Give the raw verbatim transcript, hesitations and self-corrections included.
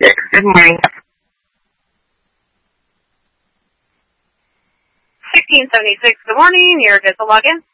Good morning. sixteen seventy-six, good morning. You're good to log in.